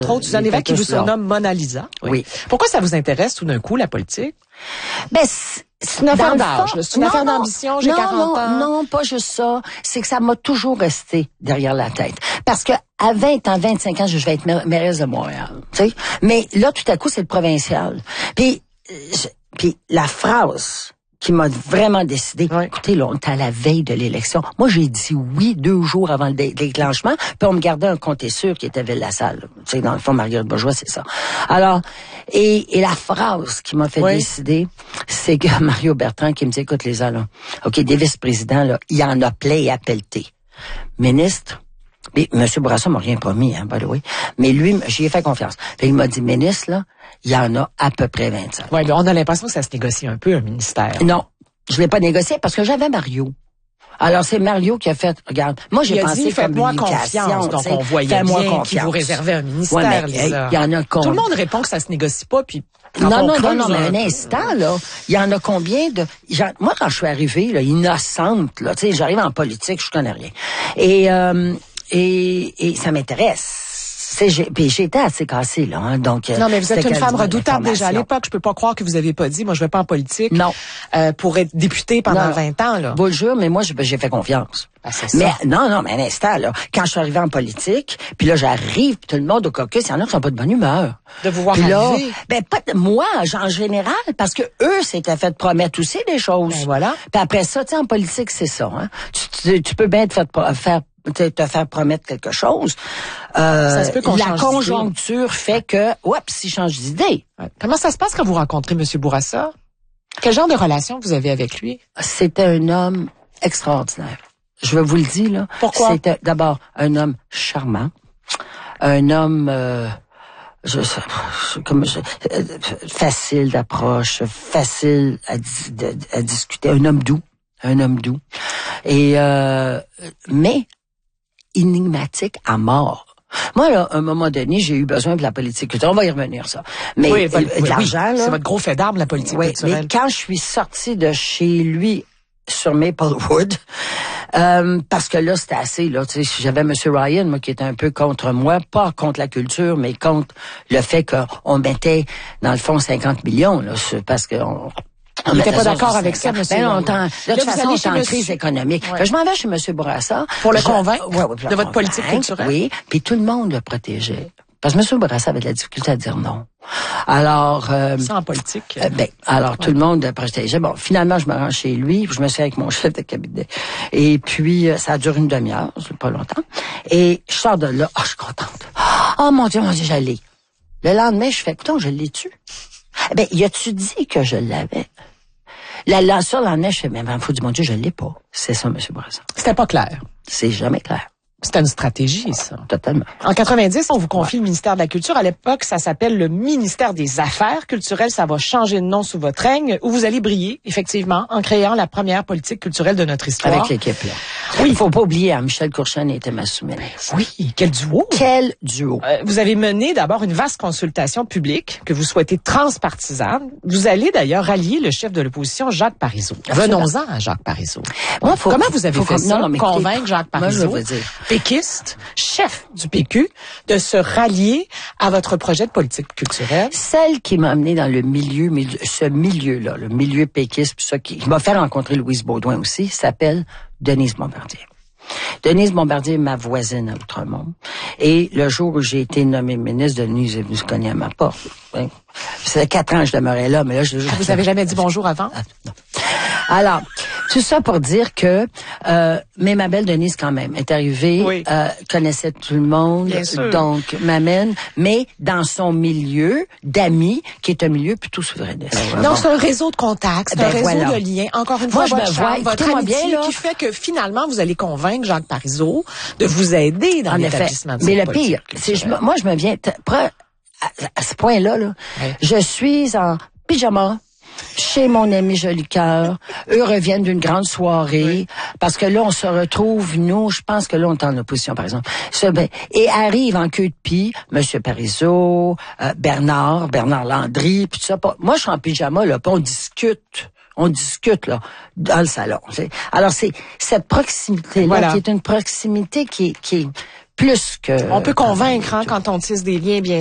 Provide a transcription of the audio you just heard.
Entre autres, Suzanne Évêque qui vous surnomme Mona Lisa. Oui. Pourquoi ça vous intéresse tout d'un coup, la politique? Ben, c'est une affaire d'âge. C'est une affaire d'ambition, j'ai 40 ans. Non, pas juste ça. C'est que ça m'a toujours resté derrière la tête. Parce que à 20 ans, 25 ans, je vais être mairesse de Montréal. Tu sais? Mais là, tout à coup, c'est le provincial. Puis la phrase qui m'a vraiment décidé. Oui. Écoutez, là, on est à la veille de l'élection. Moi, j'ai dit oui 2 jours avant le déclenchement, puis on me gardait un compte sûr qui était à Ville-la-Salle. Tu sais, dans le fond, Marguerite Bourgeois, c'est ça. Alors, et la phrase qui m'a fait décider, c'est que Mario Bertrand qui me dit, écoute, les là, OK, des vice-présidents, là, il y en a plein et appelleté. Ministre, mais M. Bourassa m'a rien promis, by the way. Mais lui, j'y ai fait confiance. Puis il m'a dit, ministre, là, il y en a à peu près 25. Oui, mais on a l'impression que ça se négocie un peu, un ministère. Non, je l'ai pas négocié parce que j'avais Mario. Alors, c'est Mario qui a fait, regarde, moi, j'ai pensé dit, faites-moi confiance. Donc, on voyait bien qu'il vous réservait un ministère, Lisa. Il y en a Tout le monde répond que ça se négocie pas, puis... Non, mais un instant, là, il y en a combien de... Moi, quand je suis arrivée, là, innocente, là, tu sais, j'arrive en politique, je connais rien. Et ça m'intéresse. Puis j'étais assez cassée, là, hein, donc... Non, mais vous êtes une femme redoutable déjà à l'époque. Je peux pas croire que vous avez pas dit, moi, je vais pas en politique. Non. Pour être députée pendant 20 ans, là. Beau jeu, mais moi, j'ai fait confiance. Ah, c'est ça. Mais non, mais un instant, là, quand je suis arrivée en politique, puis là, j'arrive, puis tout le monde au caucus, il y en a qui sont pas de bonne humeur. De vous voir arriver. Ben, pas moi, en général, parce que eux s'étaient fait promettre aussi des choses. Ben, voilà. Puis après ça, tu sais, en politique, c'est ça, hein. Tu peux bien te faire promettre quelque chose. Ça se peut qu'on la conjoncture fait que, si je change d'idée. Ouais. Comment ça se passe quand vous rencontrez M. Bourassa? Quel genre de relation vous avez avec lui? C'était un homme extraordinaire. Je vais vous le dire, là. Pourquoi? C'était d'abord un homme charmant. Un homme, facile d'approche, facile à discuter. Un homme doux. Et, mais, énigmatique à mort. Moi, là, à un moment donné, j'ai eu besoin de la politique culturelle. On va y revenir, ça. Mais oui, de l'argent, là. C'est votre gros fait d'arme, la politique culturelle. Mais quand je suis sortie de chez lui sur Maplewood, parce que là, c'était assez, là, tu sais, j'avais M. Ryan, moi, qui était un peu contre moi, pas contre la culture, mais contre le fait qu'on mettait, dans le fond, 50 millions, là, parce que il n'était pas d'accord avec ça, monsieur. De toute façon, on est en crise économique. Ouais. Je m'en vais chez M. Bourassa. Pour le convaincre de votre politique culturelle. Oui, puis tout le monde le protégeait. Parce que M. Bourassa avait de la difficulté à dire non. Alors... ça en politique. Tout le monde le protégeait. Bon, finalement, je me rends chez lui, puis je me suis avec mon chef de cabinet. Et puis, ça dure une demi-heure, c'est pas longtemps. Et je sors de là, je suis contente. Oh mon Dieu, j'allais. Le lendemain, je fais, écoute, je l'ai-tu? Y a-tu dit que je l'avais? Sur la neige, je fais, mais faut du mon Dieu, je l'ai pas. C'est ça, M. Bourassa. C'était pas clair. C'est jamais clair. C'était une stratégie, ça. Totalement. En 90, on vous confie le ministère de la Culture. À l'époque, ça s'appelle le ministère des Affaires culturelles. Ça va changer de nom sous votre règne, où vous allez briller, effectivement, en créant la première politique culturelle de notre histoire. Avec l'équipe, là. Oui, il faut pas oublier, Michel Courchane était ma sous-ministre. Oui, quel duo! Quel duo! Vous avez mené d'abord une vaste consultation publique que vous souhaitez transpartisane. Vous allez d'ailleurs rallier le chef de l'opposition, Jacques Parizeau. Venons-en à Jacques Parizeau. Comment vous avez fait ça? Convaincre Jacques Parizeau, péquiste, chef du PQ, de se rallier à votre projet de politique culturelle? Celle qui m'a amené dans le ce milieu-là, le milieu péquiste, puis ça qui m'a fait rencontrer Louise Baudouin aussi, s'appelle Denise Bombardier. Denise Bombardier est ma voisine à Outremont. Et le jour où j'ai été nommée ministre, Denise est venue se cogner à ma porte. Ça fait 4 ans que je demeurais là, mais là, vous avez jamais dit bonjour avant? Non. Alors, tout ça pour dire que, mais ma belle Denise quand même est arrivée, connaissait tout le monde, donc m'amène, mais dans son milieu d'amis, qui est un milieu plutôt souverainiste. Non, c'est un réseau de contacts, c'est un réseau de liens. Encore une fois, votre amitié qui fait que finalement, vous allez convaincre Jacques Parizeau de vous aider dans l'établissement de cette politique. Mais le pire, moi, je me viens, à ce point-là, je suis en pyjama, chez mon ami Jolicoeur. Eux reviennent d'une grande soirée. Parce que là, on se retrouve, nous, je pense que là, on est en opposition, par exemple. Et arrive en queue de pie, M. Parizeau, Bernard Landry, puis tout ça. Moi, je suis en pyjama, là, puis on discute, là, dans le salon. Alors, c'est cette proximité-là qui est une proximité qui est plus que... On peut convaincre quand on tisse des liens, bien